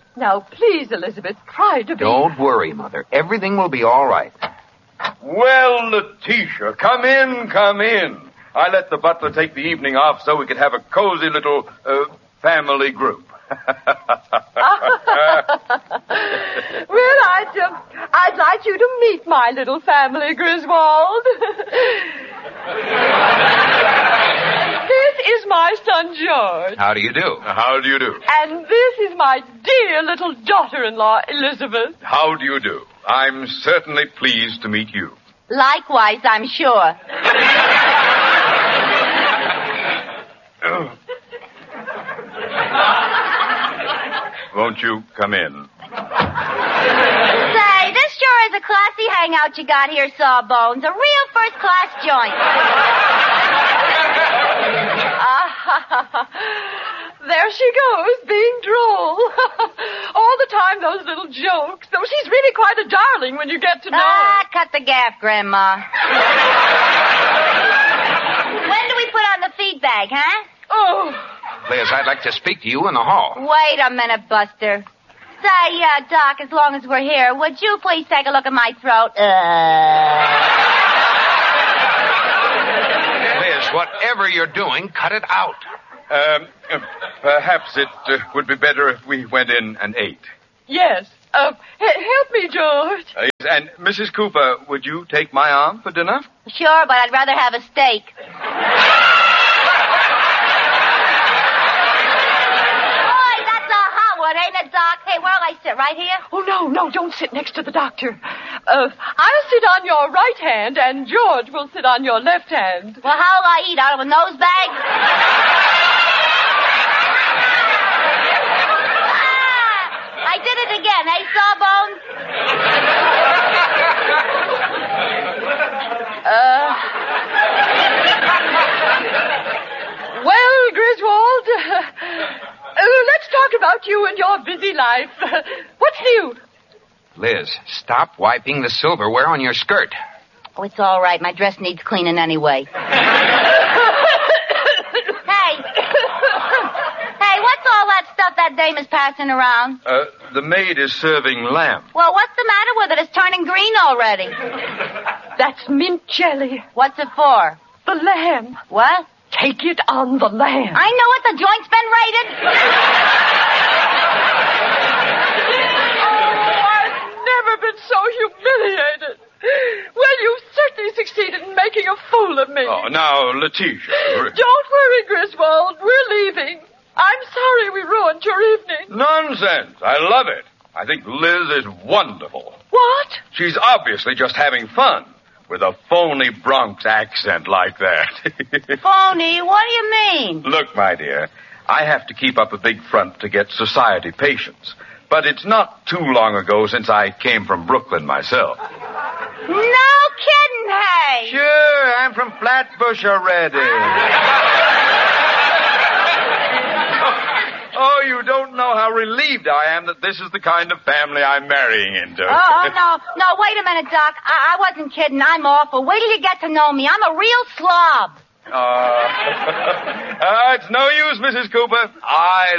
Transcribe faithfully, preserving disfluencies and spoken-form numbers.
Now, please, Elizabeth, try to be... Don't worry, Mother. Everything will be all right. Well, Letitia, come in, come in. I let the butler take the evening off so we could have a cozy little uh, family group. Well, I'd, uh, I'd like you to meet my little family, Griswold. This is my son, George. How do you do? How do you do? And this is my dear little daughter-in-law, Elizabeth. How do you do? I'm certainly pleased to meet you. Likewise, I'm sure. Won't you come in? Say, this sure is a classy hangout you got here, Sawbones. A real first-class joint. There she goes, being droll. All the time, those little jokes. Though she's really quite a darling when you get to know ah, her. cut the gaff, Grandma. When do we put on the feed bag, huh? Oh. Liz, I'd like to speak to you in the hall. Wait a minute, Buster. Say, uh, Doc, as long as we're here, would you please take a look at my throat? Uh... Liz, whatever you're doing, cut it out. Um, uh, perhaps it uh, would be better if we went in and ate. Yes. Uh, h- help me, George. Uh, and Missus Cooper, would you take my arm for dinner? Sure, but I'd rather have a steak. Boy, that's a hot one, ain't it, Doc? Hey, where'll I sit? Right here? Oh, no, no, don't sit next to the doctor. Uh, I'll sit on your right hand, and George will sit on your left hand. Well, how'll I eat? Out of a nose bag? I did it again, eh, Sawbones? Uh, well, Griswold, uh, uh, let's talk about you and your busy life. What's new? Liz, stop wiping the silverware on your skirt. Oh, it's all right. My dress needs cleaning anyway. Hey. Hey, what's all that stuff that dame is passing around? Uh, the maid is serving lamb. Well, what's the matter with it? It's turning green already. That's mint jelly. What's it for? The lamb. What? Take it on the lamb. I know it. The joint's been raided. Oh, I've never been so humiliated. Well, you certainly succeeded in making a fool of me. Oh, now, Letitia. Don't worry, Griswold. We're leaving. I'm sorry we ruined your evening. Nonsense. I love it. I think Liz is wonderful. What? She's obviously just having fun with a phony Bronx accent like that. Phony? What do you mean? Look, my dear, I have to keep up a big front to get society patience. But it's not too long ago since I came from Brooklyn myself. No kidding, hey. Sure, I'm from Flatbush already. Oh, you don't know how relieved I am that this is the kind of family I'm marrying into. Oh, oh no. No, wait a minute, Doc. I, I wasn't kidding. I'm awful. Wait till you get to know me. I'm a real slob. Uh, uh, it's no use, Missus Cooper. I